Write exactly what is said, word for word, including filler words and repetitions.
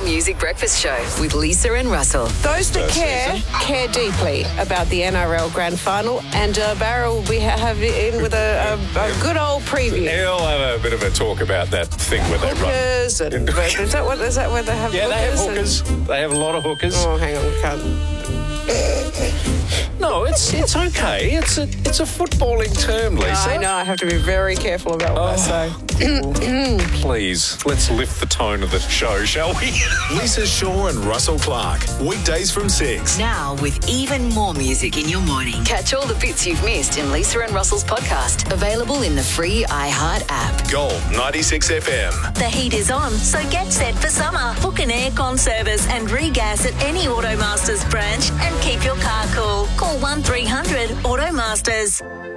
Music Breakfast Show with Lisa and Russell. Those that care, care deeply about the N R L Grand Final, and uh, Barra will be have in with a, a, a good old preview. He'll have a bit of a talk about that thing where they run. Hookers and, is that what is that where they have Yeah, hookers? they have hookers. And... They have a lot of hookers. Oh, hang on, we can't. No, it's it's okay. It's a it's a footballing term, Lisa. I know. I have to be very careful about what Oh. I say. Please, let's lift the tone of the show, shall we? Lisa Shaw and Russell Clark. Weekdays from six. Now with even more music in your morning. Catch all the bits you've missed in Lisa and Russell's podcast. Available in the free iHeart app. Gold ninety-six F M. The heat is on, so get set for summer. Book an aircon service and regas at any Automasters branch and keep your car cool. Call one three hundred Automasters.